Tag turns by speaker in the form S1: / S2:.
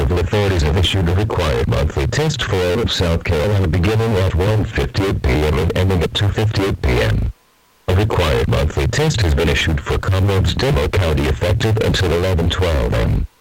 S1: civil authorities have issued a required monthly test for all of South Carolina beginning at 1:58 p.m. and ending at 2:58 p.m. A required monthly test has been issued for Conroe-Stemo County effective until 11:12 a.m.